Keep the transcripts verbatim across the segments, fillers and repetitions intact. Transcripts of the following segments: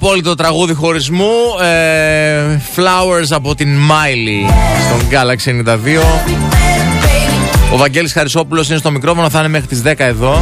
απόλυτο τραγούδι χωρισμού. ε, Flowers από την Miley στον Galaxy ενενήντα δύο. Ο Βαγγέλης Χαρισόπουλος είναι στο μικρόφωνο, θα είναι μέχρι τις δέκα εδώ.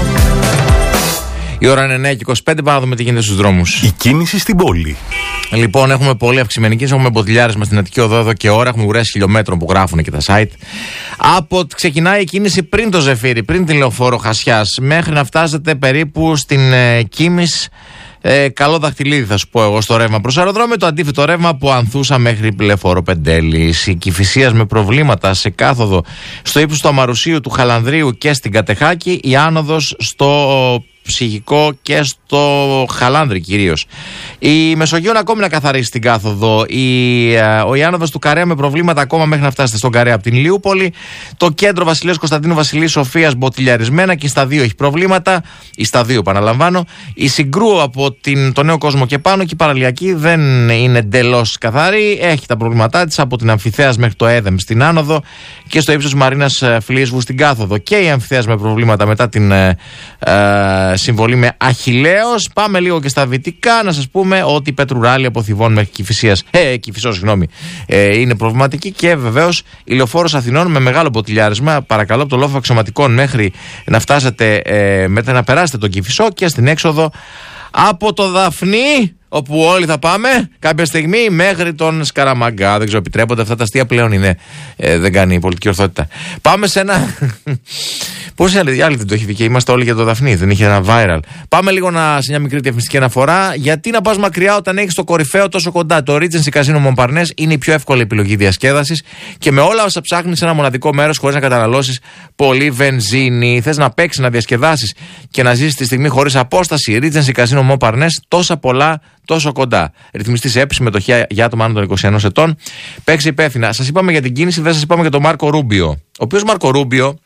Η ώρα είναι εννιά και είκοσι πέντε, πάμε να δούμε τι γίνεται στους δρόμους. Η κίνηση στην πόλη. Λοιπόν, έχουμε πολύ αυξημένη κίνηση. Έχουμε μποτιλιάρισμα στην Αττική Οδό εδώ και ώρα. Έχουμε ουρές χιλιόμετρων που γράφουν και τα site. Από, ξεκινάει η κίνηση πριν το Ζεφύρι, πριν την Λεωφόρο Χασιάς, μέχρι να φτάσετε περίπου στην ε, Κίμης. Ε, καλό δαχτυλίδι θα σου πω εγώ στο ρεύμα προς αεροδρόμιο. Το αντίθετο ρεύμα από Ανθούσα μέχρι Λεωφόρο Πεντέλης. Η Κηφισίας με προβλήματα σε κάθοδο στο ύψος του Αμαρουσίου, του Χαλανδρίου και στην Κατεχάκη. Η άνοδος στο Ψυχικό και στο Χαλάνδρη κυρίως. Η Μεσογείων ακόμη να καθαρίσει την κάθοδο. Η, ο η άνοδος του Καρέα με προβλήματα ακόμα μέχρι να φτάσετε στον Καρέα από την Ηλιούπολη. Το κέντρο Βασιλέως Κωνσταντίνου Βασιλείου Σοφίας μποτιλιαρισμένα και στα δύο έχει προβλήματα. Ή στα δύο επαναλαμβάνω. Η Συγκρού από την, το Νέο Κόσμο και πάνω και η Παραλιακή δεν είναι εντελώς καθαρή. Έχει τα προβλήματά της από την Αμφιθέας μέχρι το Έδεμ στην άνοδο και στο ύψος Μαρίνας Φλίεσβου στην κάθοδο. Και η Αμφιθέας με προβλήματα μετά την ε, ε, συμβολή με Αχιλλέος. Πάμε λίγο και στα βυτικά να σας πούμε ότι η Πετρουράλη από Θηβών μέχρι Κηφισίας, ε, Κηφισός, συγγνώμη, ε, είναι προβληματική και βεβαίως η Λεωφόρος Αθηνών με μεγάλο ποτηλιάρισμα. Παρακαλώ από το λόφο αξιωματικών μέχρι να φτάσετε, ε, μετά να περάσετε τον Κηφισό και στην έξοδο από το Δαφνί, όπου όλοι θα πάμε κάποια στιγμή, μέχρι τον Σκαραμαγκά. Δεν ξέρω, επιτρέπονται αυτά τα αστεία πλέον, είναι. Ε, δεν κάνει η πολιτική ορθότητα. Πάμε σε ένα. Πόσοι άλλοι, άλλοι δεν το έχει δει και είμαστε όλοι για το Δαφνί, δεν είχε ένα viral. Πάμε λίγο να, σε μια μικρή διαφημιστική αναφορά. Γιατί να πας μακριά όταν έχεις το κορυφαίο τόσο κοντά? Το Regency Casino Montparnasse είναι η πιο εύκολη επιλογή διασκέδασης και με όλα όσα ψάχνεις σε ένα μοναδικό μέρος χωρίς να καταναλώσεις πολύ βενζίνη. Θες να παίξεις, να διασκεδάσεις και να ζήσεις τη στιγμή χωρίς απόσταση? Regency Casino Montparnasse, τόσα πολλά, τόσο κοντά. Ρυθμιστής ΕΠ, συμμετοχή για άτομα άνω των είκοσι ενός ετών. Παίξει υπεύθυνα. Σας είπαμε για την κίνηση, δεν σας είπαμε για τον Μάρκο Ρούμπιο. Ο οποίος Μάρκο Ρούμπιο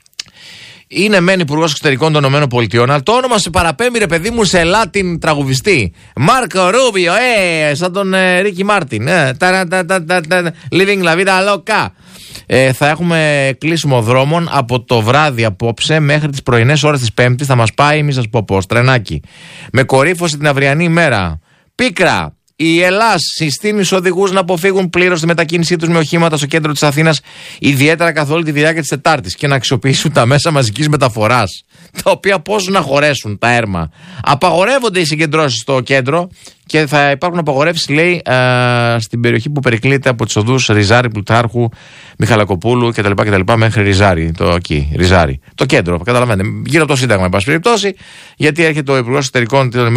είναι μεν υπουργός εξωτερικών των ΗΠΑ, αλλά το όνομα σε παραπέμπει, ρε παιδί μου, σε Λάτιν τραγουδιστή. Μάρκο Ρούμπιο, ε, σαν τον ε, Ρίκι Μάρτιν. Ε, τα, τα, τα, τα, τα, living la vida loca. Ε, θα έχουμε κλείσιμο δρόμων από το βράδυ απόψε μέχρι τις πρωινές ώρες της Πέμπτης. Θα μας πάει, μη σας πω πώς, τρενάκι. Με κορύφωση την αυριανή ημέρα. Πίκρα. Η Ελλάς συστήνει στους οδηγούς να αποφύγουν πλήρως τη μετακίνησή τους με οχήματα στο κέντρο της Αθήνας, ιδιαίτερα καθ' όλη τη διάρκεια της Τετάρτης, και να αξιοποιήσουν τα μέσα μαζικής μεταφοράς, τα οποία πώς να χωρέσουν τα έρμα. Απαγορεύονται οι συγκεντρώσεις στο κέντρο και θα υπάρχουν απαγορεύσεις, λέει, α, στην περιοχή που περικλείται από τις οδούς Ριζάρη, Πλουτάρχου, Μιχαλακοπούλου κτλ. κτλ μέχρι Ριζάρη, το εκεί, Ριζάρη. Το κέντρο, καταλαβαίνετε, γύρω από το Σύνταγμα, εν πάση περιπτώσει, γιατί έρχεται ο Υπουργός Εξωτερικών των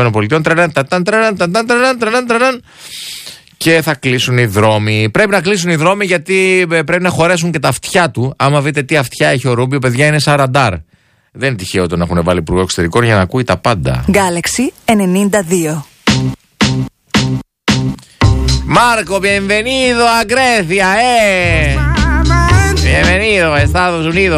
ΗΠΑ και θα κλείσουν οι δρόμοι. Πρέπει να κλείσουν οι δρόμοι γιατί πρέπει να χωρέσουν και τα αυτιά του. Άμα δείτε τι αυτιά έχει ο Ρούμπιο, παιδιά, είναι σαν ραντάρ. Δεν είναι τυχαίο τον έχουν βάλει Υπουργό Εξωτερικών για να ακούει τα πάντα. Galaxy ενενήντα δύο. Marco, bienvenido a Grecia, eh. Bienvenido a Estados Unidos.